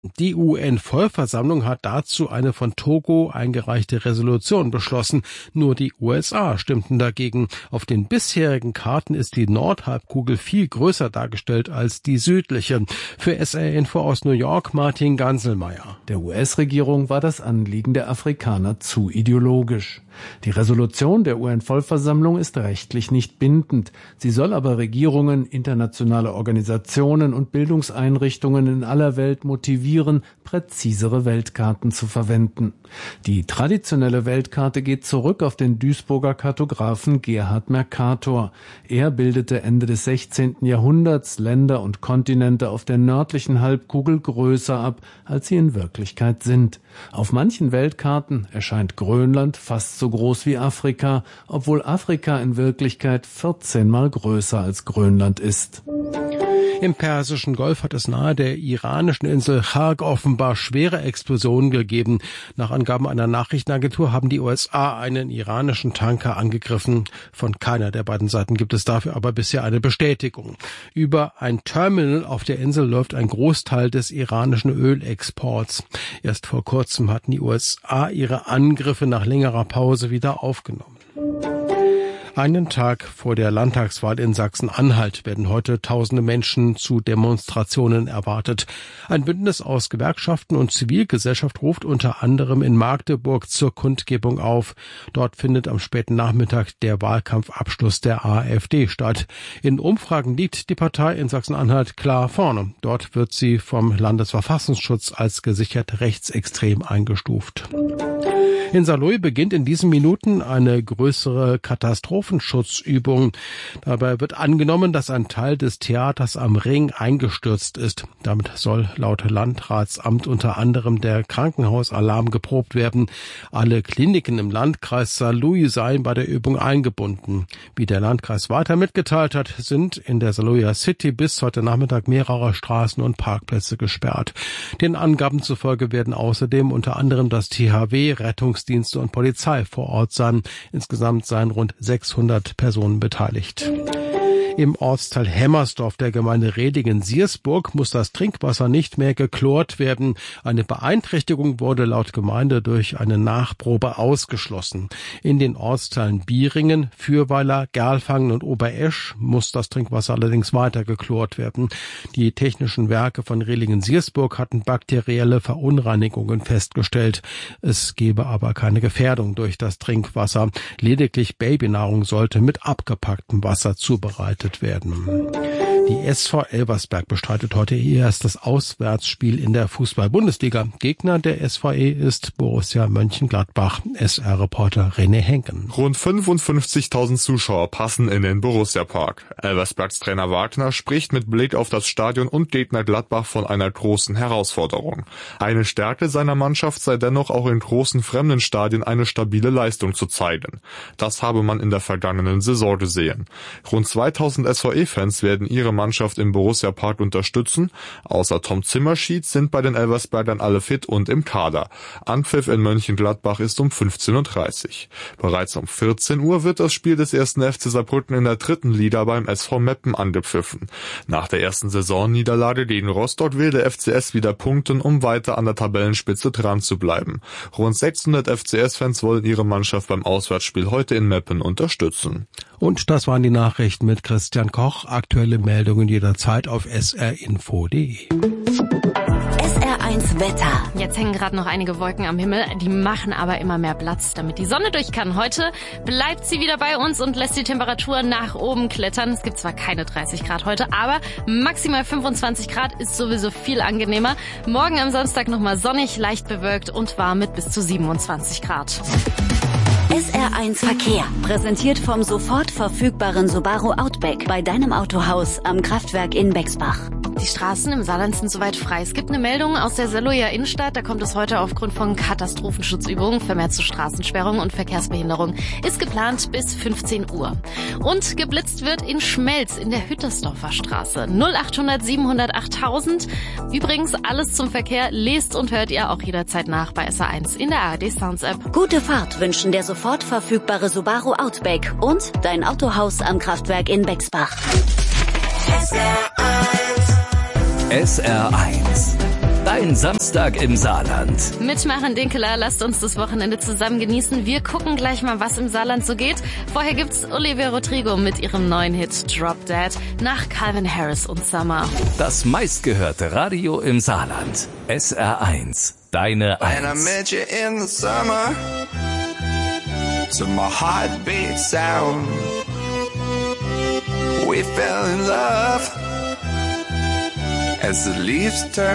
Die UN-Vollversammlung hat dazu eine von Togo eingereichte Resolution beschlossen. Nur die USA stimmten dagegen. Auf den bisherigen Karten ist die Nordhalbkugel viel größer dargestellt als die südliche. Für SR Info aus New York Martin Ganselmeier. Der US-Regierung war das Anliegen der Afrikaner zu ideologisch. Die Resolution der UN-Vollversammlung ist rechtlich nicht bindend. Sie soll aber Regierungen, internationale Organisationen und Bildungseinrichtungen in aller Welt motivieren, präzisere Weltkarten zu verwenden. Die traditionelle Weltkarte geht zurück auf den Duisburger Kartografen Gerhard Mercator. Er bildete Ende des 16. Jahrhunderts Länder und Kontinente auf der nördlichen Halbkugel größer ab, als sie in Wirklichkeit sind. Auf manchen Weltkarten erscheint Grönland fast so groß wie Afrika, obwohl Afrika in Wirklichkeit 14-mal größer als Grönland ist. Im Persischen Golf hat es nahe der iranischen Insel Kharg offenbar schwere Explosionen gegeben. Nach Angaben einer Nachrichtenagentur haben die USA einen iranischen Tanker angegriffen. Von keiner der beiden Seiten gibt es dafür aber bisher eine Bestätigung. Über ein Terminal auf der Insel läuft ein Großteil des iranischen Ölexports. Erst vor kurzem hatten die USA ihre Angriffe nach längerer Pause wieder aufgenommen. Einen Tag vor der Landtagswahl in Sachsen-Anhalt werden heute tausende Menschen zu Demonstrationen erwartet. Ein Bündnis aus Gewerkschaften und Zivilgesellschaft ruft unter anderem in Magdeburg zur Kundgebung auf. Dort findet am späten Nachmittag der Wahlkampfabschluss der AfD statt. In Umfragen liegt die Partei in Sachsen-Anhalt klar vorne. Dort wird sie vom Landesverfassungsschutz als gesichert rechtsextrem eingestuft. In Saarlouis beginnt in diesen Minuten eine größere Katastrophenschutzübung. Dabei wird angenommen, dass ein Teil des Theaters am Ring eingestürzt ist. Damit soll laut Landratsamt unter anderem der Krankenhausalarm geprobt werden. Alle Kliniken im Landkreis Saarlouis seien bei der Übung eingebunden. Wie der Landkreis weiter mitgeteilt hat, sind in der Saarlouier City bis heute Nachmittag mehrere Straßen und Parkplätze gesperrt. Den Angaben zufolge werden außerdem unter anderem das THW, Rettungsdienste und Polizei vor Ort sein. Insgesamt seien rund 600 Personen beteiligt. Im Ortsteil Hemmersdorf der Gemeinde Redingen-Siersburg muss das Trinkwasser nicht mehr geklort werden. Eine Beeinträchtigung wurde laut Gemeinde durch eine Nachprobe ausgeschlossen. In den Ortsteilen Bieringen, Fürweiler, Gerlfangen und Oberesch muss das Trinkwasser allerdings weiter geklort werden. Die technischen Werke von Redingen-Siersburg hatten bakterielle Verunreinigungen festgestellt. Es gebe aber keine Gefährdung durch das Trinkwasser. Lediglich Babynahrung sollte mit abgepacktem Wasser zubereitet werden. Die SV Elversberg bestreitet heute ihr erstes Auswärtsspiel in der Fußball-Bundesliga. Gegner der SVE ist Borussia Mönchengladbach. SR-Reporter René Henken. Rund 55.000 Zuschauer passen in den Borussia-Park. Elversbergs Trainer Wagner spricht mit Blick auf das Stadion und Gegner Gladbach von einer großen Herausforderung. Eine Stärke seiner Mannschaft sei dennoch auch in großen fremden Stadien eine stabile Leistung zu zeigen. Das habe man in der vergangenen Saison gesehen. Rund 2000 SVE-Fans werden ihre Mannschaft im Borussia-Park unterstützen. Außer Tom Zimmerschied sind bei den Elversbergern alle fit und im Kader. Anpfiff in Mönchengladbach ist um 15.30 Uhr. Bereits um 14 Uhr wird das Spiel des 1. FC Saarbrücken in der 3. Liga beim SV Meppen angepfiffen. Nach der ersten Saisonniederlage gegen Rostock will der FCS wieder punkten, um weiter an der Tabellenspitze dran zu bleiben. Rund 600 FCS-Fans wollen ihre Mannschaft beim Auswärtsspiel heute in Meppen unterstützen. Und das waren die Nachrichten mit Christian Koch. Aktuelle Meldungen jederzeit auf srinfo.de. SR1 Wetter. Jetzt hängen gerade noch einige Wolken am Himmel, die machen aber immer mehr Platz, damit die Sonne durch kann. Heute bleibt sie wieder bei uns und lässt die Temperatur nach oben klettern. Es gibt zwar keine 30 Grad heute, aber maximal 25 Grad ist sowieso viel angenehmer. Morgen am Samstag nochmal sonnig, leicht bewölkt und warm mit bis zu 27 Grad. SR1 Verkehr, präsentiert vom sofort verfügbaren Subaru Outback bei deinem Autohaus am Kraftwerk in Bexbach. Die Straßen im Saarland sind soweit frei. Es gibt eine Meldung aus der Saarlouier Innenstadt. Da kommt es heute aufgrund von Katastrophenschutzübungen vermehrt zu Straßensperrungen und Verkehrsbehinderung. Ist geplant bis 15 Uhr. Und geblitzt wird in Schmelz in der Hüttersdorfer Straße. 0800 700 8000. Übrigens, alles zum Verkehr lest und hört ihr auch jederzeit nach bei SR1 in der ARD Sounds App. Gute Fahrt wünschen der sofort verfügbare Subaru Outback und dein Autohaus am Kraftwerk in Bexbach. SR1. Dein Dein Samstag im Saarland. Mit Maren Dinkeler, lasst uns das Wochenende zusammen genießen. Wir gucken gleich mal, was im Saarland so geht. Vorher gibt's Olivia Rodrigo mit ihrem neuen Hit Drop Dead nach Calvin Harris und Summer. Das meistgehörte Radio im Saarland. SR1, deine 1. And I met you in the summer, to my heartbeat sound. We fell in love as the leaves turn.